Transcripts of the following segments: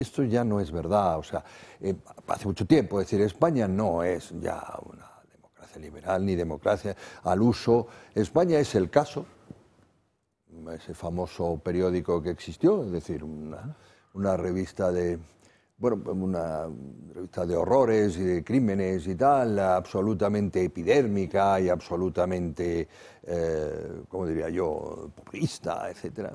Esto ya no es verdad, o sea, hace mucho tiempo, es decir, España no es ya una democracia liberal ni democracia al uso. España es el caso, ese famoso periódico que existió, es decir, una revista de, bueno, una revista de horrores y de crímenes y tal, absolutamente epidérmica y absolutamente, ¿cómo diría yo?, populista, etcétera.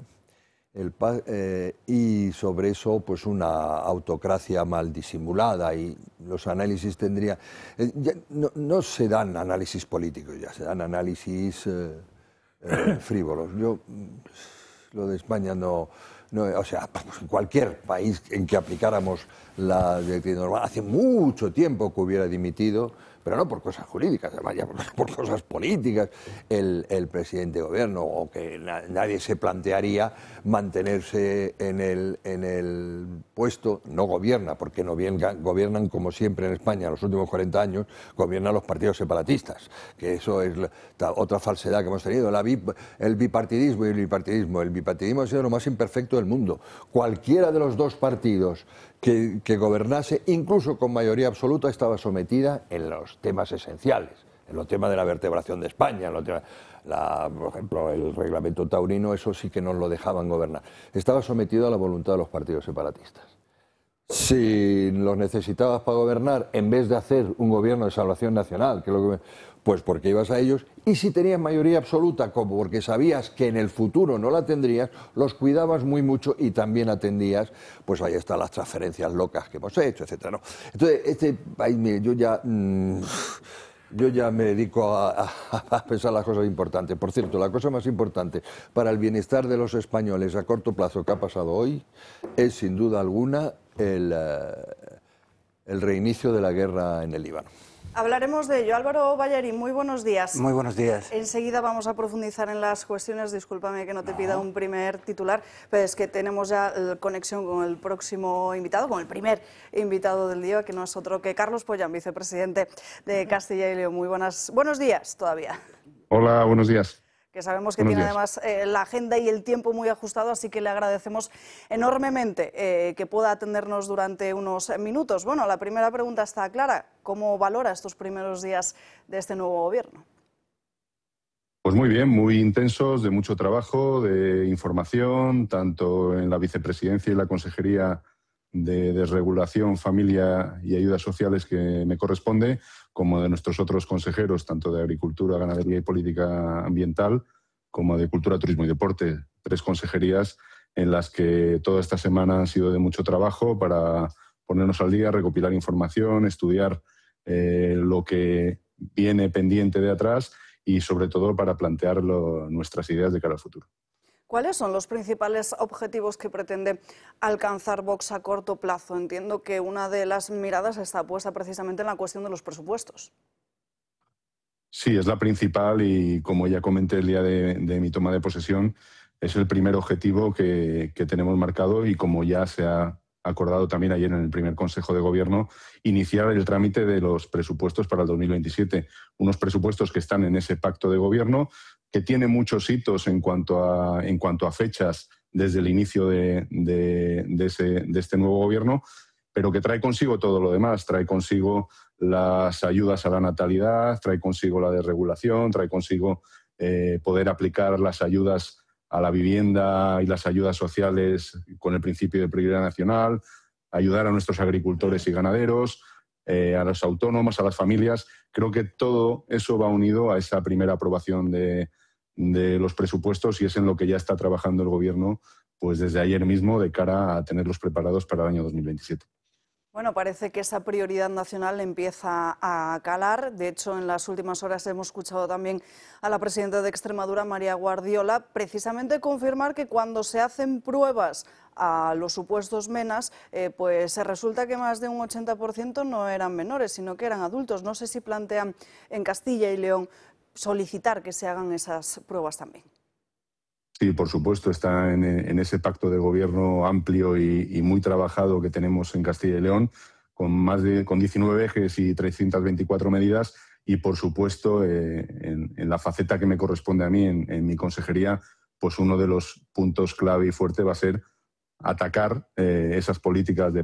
Y sobre eso, pues una autocracia mal disimulada, y los análisis tendrían... no se dan análisis políticos, ya se dan análisis frívolos. Lo de España no, o sea, pues cualquier país en que aplicáramos la directiva normal, hace mucho tiempo que hubiera dimitido, pero no por cosas jurídicas, además ya por cosas políticas, el presidente de gobierno, o que nadie se plantearía mantenerse en el puesto. No gobierna, porque no gobiernan como siempre en España, los últimos 40 años, gobiernan los partidos separatistas, que eso es otra falsedad que hemos tenido, el bipartidismo y el bipartidismo. El bipartidismo ha sido lo más imperfecto del mundo. Cualquiera de los dos partidos que gobernase, incluso con mayoría absoluta, estaba sometida en los temas esenciales, en los temas de la vertebración de España, en los temas, por ejemplo, el reglamento taurino, eso sí que nos lo dejaban gobernar. Estaba sometido a la voluntad de los partidos separatistas. Si los necesitabas para gobernar, en vez de hacer un gobierno de salvación nacional, que es lo que, pues porque ibas a ellos, y si tenías mayoría absoluta, como porque sabías que en el futuro no la tendrías, los cuidabas muy mucho y también atendías, pues ahí están las transferencias locas que hemos hecho, etcétera, ¿no? Entonces, este país, mire, yo ya me dedico a pensar las cosas importantes. Por cierto, la cosa más importante para el bienestar de los españoles a corto plazo que ha pasado hoy es, sin duda alguna, el reinicio de la guerra en el Líbano. Hablaremos de ello. Álvaro Ballarín, muy buenos días. Muy buenos días. Enseguida vamos a profundizar en las cuestiones. Discúlpame que no te pida un primer titular, pero es que tenemos ya conexión con el próximo invitado, con el primer invitado del día, que no es otro que Carlos Pollán, vicepresidente de Castilla y León. Muy buenos días todavía. Hola, buenos días. Que sabemos que tiene además la agenda y el tiempo muy ajustado, así que le agradecemos enormemente que pueda atendernos durante unos minutos. Bueno, la primera pregunta está clara. ¿Cómo valora estos primeros días de este nuevo gobierno? Pues muy bien, muy intensos, de mucho trabajo, de información, tanto en la vicepresidencia y la Consejería de Desregulación, Familia y Ayudas Sociales que me corresponde, como de nuestros otros consejeros, tanto de Agricultura, Ganadería y Política Ambiental, como de Cultura, Turismo y Deporte. 3 consejerías en las que toda esta semana han sido de mucho trabajo para ponernos al día, recopilar información, estudiar lo que viene pendiente de atrás y, sobre todo, para plantear nuestras ideas de cara al futuro. ¿Cuáles son los principales objetivos que pretende alcanzar Vox a corto plazo? Entiendo que una de las miradas está puesta precisamente en la cuestión de los presupuestos. Sí, es la principal y, como ya comenté el día de mi toma de posesión, es el primer objetivo que tenemos marcado y, como ya se ha acordado también ayer en el primer Consejo de Gobierno, iniciar el trámite de los presupuestos para el 2027. Unos presupuestos que están en ese pacto de gobierno, que tiene muchos hitos en cuanto a fechas desde el inicio de este nuevo gobierno, pero que trae consigo todo lo demás. Trae consigo las ayudas a la natalidad, trae consigo la desregulación, trae consigo poder aplicar las ayudas a la vivienda y las ayudas sociales con el principio de prioridad nacional, ayudar a nuestros agricultores y ganaderos, a los autónomos, a las familias. Creo que todo eso va unido a esa primera aprobación de los presupuestos, y es en lo que ya está trabajando el Gobierno pues desde ayer mismo, de cara a tenerlos preparados para el año 2027. Bueno, parece que esa prioridad nacional empieza a calar. De hecho, en las últimas horas hemos escuchado también a la presidenta de Extremadura, María Guardiola, precisamente confirmar que cuando se hacen pruebas a los supuestos menas, pues resulta que más de un 80% no eran menores, sino que eran adultos. No sé si plantean en Castilla y León solicitar que se hagan esas pruebas también. Sí, por supuesto, está en ese pacto de gobierno amplio y muy trabajado que tenemos en Castilla y León, con 19 ejes y 324 medidas, y, por supuesto, en la faceta que me corresponde a mí, en mi consejería, pues uno de los puntos clave y fuerte va a ser atacar esas políticas de